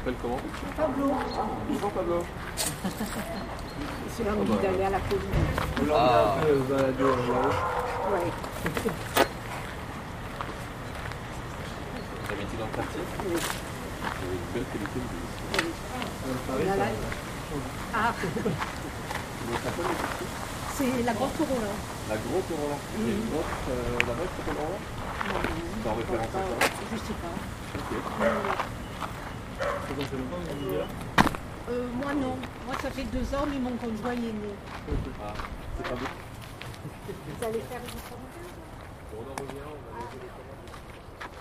s'appelle comment? Pablo. Bonjour Pablo. C'est l'envie d'aller à la police. On l'a un peu baladé là-haut. Ouais. Vous habitez dans le quartier? Oui. Vous avez une belle qualité de vie. Oui. Paris, On a ça la- va. Ah, Vous s'appelle le quartier? c'est la grotte Corolla. La grotte Roland. Il y a une grotte là-bas qui s'appelle Roland? C'est en référence à ça? Je sais pas. Ok. Moi non. Moi ça fait 2 ans, mais mon conjoint il est né. Ah, c'est pas bon. Vous allez faire une commentaire? On en revient, on va lever les commandes.